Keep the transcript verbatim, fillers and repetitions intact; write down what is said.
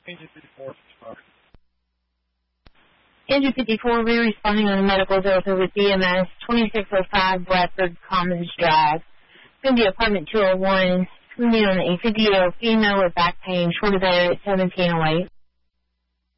Engine fifty-four, we're responding on a medical Delta with B M S twenty-six oh five Bradford Commons Drive. It's going to be apartment two oh one. It's going to be on a fifty-year-old female with back pain, short of there at seventeen oh eight.